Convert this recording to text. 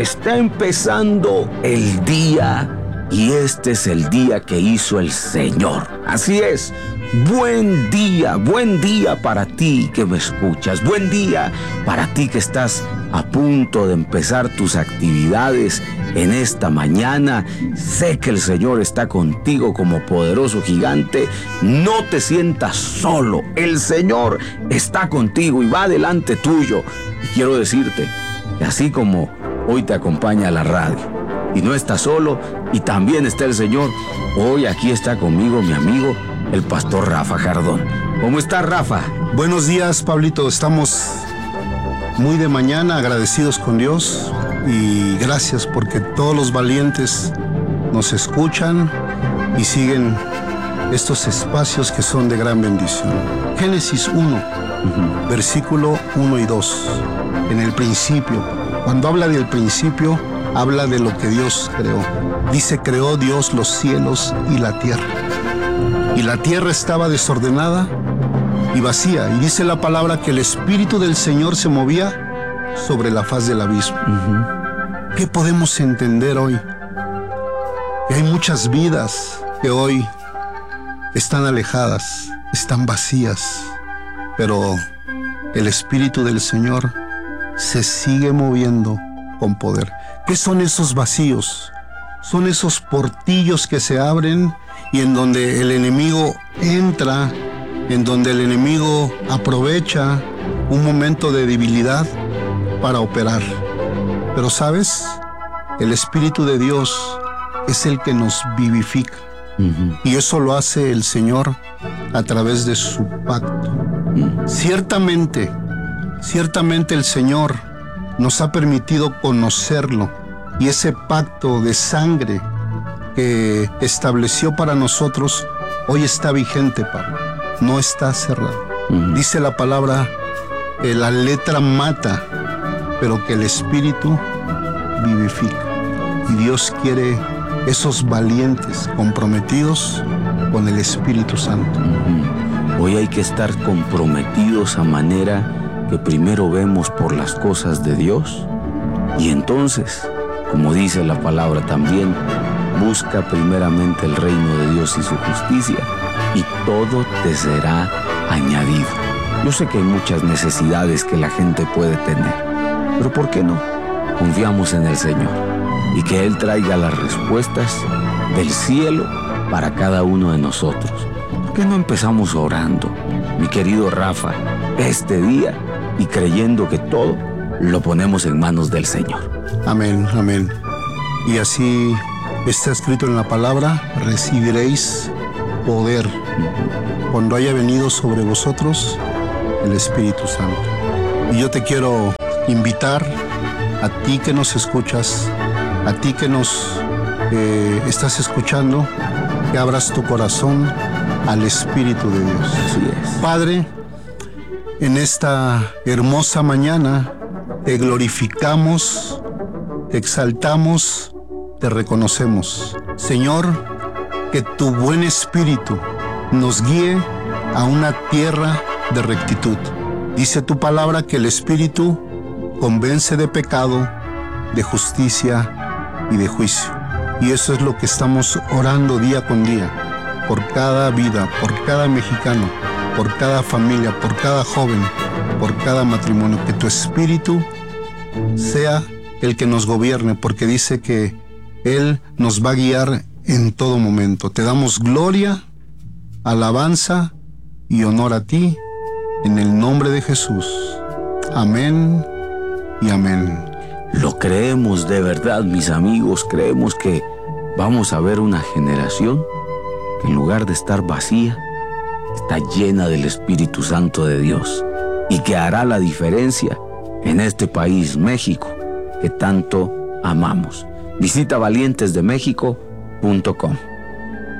está empezando el día y este es el día que hizo el Señor. Así es. Buen día para ti que me escuchas. Buen día para ti que estás a punto de empezar tus actividades en esta mañana. Sé que el Señor está contigo como poderoso gigante. No te sientas solo. El Señor está contigo y va delante tuyo. Y quiero decirte que así como hoy te acompaña la radio y no estás solo, y también está el Señor, hoy aquí está conmigo mi amigo, el pastor Rafa Jardón. ¿Cómo estás, Rafa? Buenos días, Pablito. Estamos muy de mañana agradecidos con Dios y gracias porque todos los valientes nos escuchan y siguen estos espacios que son de gran bendición. Génesis 1, versículo 1 y 2. En el principio, cuando habla del principio, habla de lo que Dios creó. Dice, creó Dios los cielos y la tierra. Y la tierra estaba desordenada y vacía. Y dice la palabra que el Espíritu del Señor se movía sobre la faz del abismo. ¿Qué podemos entender hoy? Que hay muchas vidas que hoy están alejadas, están vacías, pero el Espíritu del Señor se sigue moviendo con poder. ¿Qué son esos vacíos? Son esos portillos que se abren y en donde el enemigo entra, en donde el enemigo aprovecha un momento de debilidad para operar. Pero ¿sabes? El Espíritu de Dios es el que nos vivifica. Y eso lo hace el Señor a través de su pacto. Ciertamente el Señor nos ha permitido conocerlo, y ese pacto de sangre que estableció para nosotros hoy está vigente, Pablo. No está cerrado. Dice la palabra que la letra mata, pero que el Espíritu vivifica. Y Dios quiere esos valientes comprometidos con el Espíritu Santo. Hoy hay que estar comprometidos a manera que primero vemos por las cosas de Dios y entonces, como dice la palabra también, busca primeramente el reino de Dios y su justicia y todo te será añadido. Yo sé que hay muchas necesidades que la gente puede tener, pero ¿por qué no? Confiamos en el Señor y que Él traiga las respuestas del cielo para cada uno de nosotros. ¿Por qué no empezamos orando, mi querido Rafa, este día y creyendo que todo lo ponemos en manos del Señor? Amén, amén. Y así está escrito en la palabra, recibiréis poder cuando haya venido sobre vosotros el Espíritu Santo. Y yo te quiero invitar a ti que nos escuchas, a ti que nos estás escuchando, que abras tu corazón al Espíritu de Dios. Así es. Padre, en esta hermosa mañana te glorificamos, te exaltamos, te reconocemos. Señor, que tu buen Espíritu nos guíe a una tierra de rectitud. Dice tu palabra que el Espíritu convence de pecado, de justicia y de juicio. Y eso es lo que estamos orando día con día, por cada vida, por cada mexicano, por cada familia, por cada joven, por cada matrimonio. Que tu Espíritu sea el que nos gobierne, porque dice que Él nos va a guiar en todo momento. Te damos gloria, alabanza y honor a ti, en el nombre de Jesús. Amén y amén. Lo creemos de verdad, mis amigos. Creemos que vamos a ver una generación que en lugar de estar vacía, está llena del Espíritu Santo de Dios y que hará la diferencia en este país, México, que tanto amamos. Visita valientesdemexico.com.